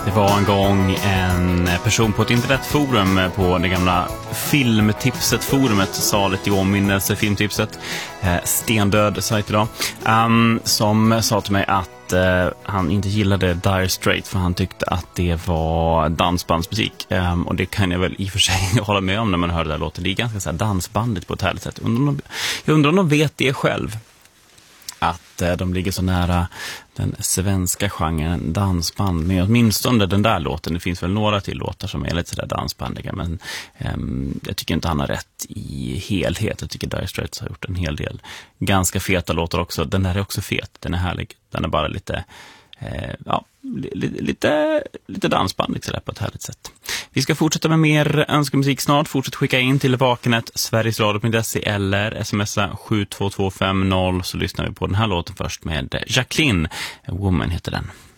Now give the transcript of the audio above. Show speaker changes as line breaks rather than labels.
Det var en gång en person på ett internetforum på det gamla filmtipset-forumet, saligt i åminnelse, filmtipset, stendöd sajt idag, som sa till mig att han inte gillade Dire Straits för han tyckte att det var dansbandsmusik. Och det kan jag väl i och för sig hålla med om när man hör det där låten. Det är ganska så här dansbandigt på ett härligt sätt. Jag undrar om de vet det själv. Att de ligger så nära den svenska genren dansband. Men åtminstone den där låten. Det finns väl några till låtar som är lite sådär dansbandiga. Men jag tycker inte han har rätt i helhet. Jag tycker Dire Straits har gjort en hel del ganska feta låtar också. Den där är också fet. Den är härlig. Den är bara lite lite dansbandig sådär på ett härligt sätt. Vi ska fortsätta med mer önskemusik snart. Fortsätt skicka in till vakenet sverigesradio.se eller smsa 72250 så lyssnar vi på den här låten först med Jacqueline. A Woman heter den.